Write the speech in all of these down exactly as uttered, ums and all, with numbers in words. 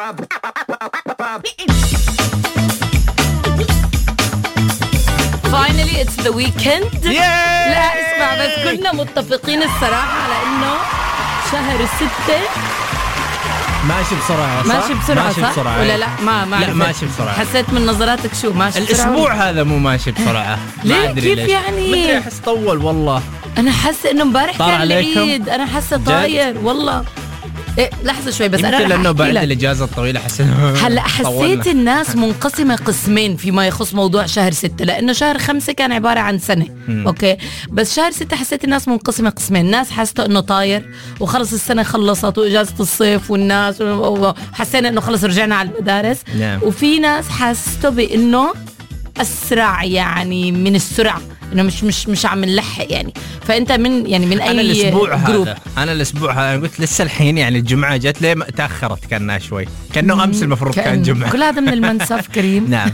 Finally it's the weekend. yeah! لا اسمع، بس كنا متفقين الصراحة على إنه شهر ستة ماشي بسرعة، صح؟ ماشي بسرعة، ماشي صح؟ بسرعة ولا لا؟ ما ما لا عرفت. ماشي بسرعة. حسيت من نظراتك شو ماشي بسرعة. الأسبوع هذا مو ماشي بسرعة. ليه؟ أدري كيف ليش. يعني؟ مدري، أحس طول والله. أنا حاسة إنه امبارح طار كان عليكم؟ العيد، أنا حاسة طاير والله. إيه لحظة شوي بس أنا يمكن رح لأنه أحكي بعد لك. الإجازة الطويلة حسيت هلا حسيت طولنا. الناس منقسمة قسمين فيما يخص موضوع شهر ستة، لأنه شهر خمسة كان عبارة عن سنة. مم. أوكي، بس شهر ستة حسيت الناس منقسمة قسمين. ناس حسيتوا إنه طاير وخلص السنة خلصت وإجازة الصيف والناس، وحسينا إنه خلص رجعنا على المدارس. نعم. وفي ناس حسيتوا بإنه أسرع، يعني من السرعة، إنه مش مش مش عم نلحق يعني. فأنت من يعني من أي أنا الأسبوع جروب؟ هذا أنا الأسبوع هذا قلت لسه الحين، يعني الجمعة جت ليه تأخرت كأنها شوي، كأنه أمس المفروض كان جمعة. كل هذا من المنسف كريم. نعم.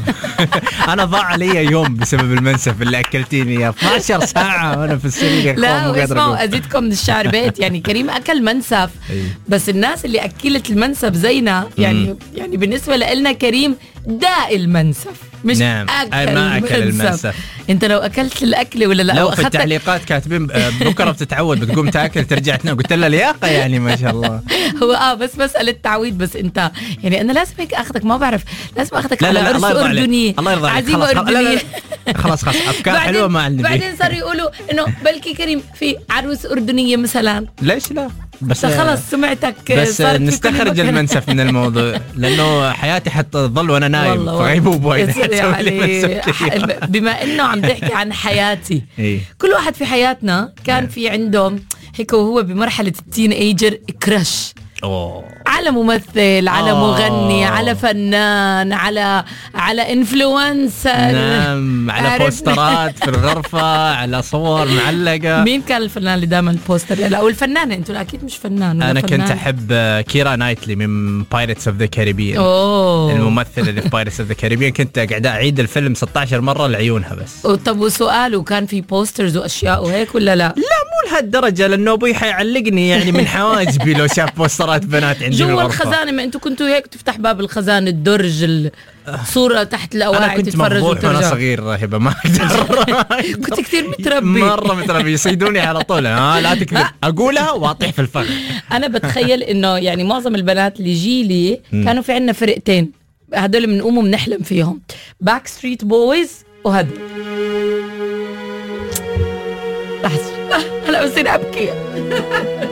أنا ضاع علي يوم بسبب المنسف اللي أكلتيني إياه اثنتي عشرة ساعة وأنا في السرير. لا واسمعوا أزيدكم من الشعر بيت، يعني كريم أكل منسف، بس الناس اللي أكلت المنسف زينا يعني يعني بالنسبة لنا كريم داء المنسف، مش نعم. أكل ما أكل المنسف. المنسف. أنت لو أكلت الأكل ولا لا؟ لو في التعليقات كاتبين بكرة بتتعود بتقوم تاكل ترجع تنام، قلت له لياقة يعني ما شاء الله. هو اه بس مسألة تعويد. بس انت يعني انا لازم هيك اخذك، ما بعرف، لازم اخذك لا على لا عرس الله يرضى عليك. اردني، الله يرضى عليك. عزيمة خلاص خلاص. لا لا اردنية. لا. خلاص خلاص افكار بعدين- حلوة ما عندي. بعدين صاروا يقولوا انه بلكي كريم في عروس اردنية مثلا. ليش لا؟ بس خلص سمعتك بس صارت في كل نستخرج مكان. المنسف من الموضوع، لانه حياتي حتظل وانا نايم في والله غيبوبة إذا يصير حتسوي لي يعني منسف كثير. بما انه عم تحكي عن حياتي، إيه. كل واحد في حياتنا كان في عنده هيك وهو بمرحلة التين ايجر كراش أوه. على ممثل، على آه. مغني، على فنان، على على انفلونسر. نعم، على عارف؟ بوسترات في الغرفة، على صور معلقة. مين كان الفنان اللي دائما بوستر او الفنانة؟ انتوا اكيد مش فنان ولا أنا فنان. كنت أحب كيرا نايتلي من بايرتس اوف ذا كاريبيان. اوه الممثل اللي في بايرتس اوف ذا كاريبيان، كنت قاعد أعيد الفيلم ستة عشر مرة لعيونها بس. طب وسؤال، وكان في بوسترز واشياء وهيك ولا لا؟ لا مو لهالدرجة، لأنه أبوي حيعلقني يعني من حواجبي لو شاف بوسترات بنات عندي جوا بالغرفة. الخزانة، ما انتوا كنتوا هيك تفتح باب الخزانة الدرج الصورة تحت أنا الأواعي كنت تتفرج مفضوح وأنا وترجع. صغير رهيبة، ما أقدر. كنت كثير متربي. مرة متربي، يصيدوني على طول. ها لا تكذب، أقولها وأطيح في الفخ. أنا بتخيل إنه يعني معظم البنات اللي جيلي كانوا في عنا فرقتين، هدول بنقوم وبنحلم فيهم، باك ستريت بويز وهدول. لحظة هلا بصير أبكي.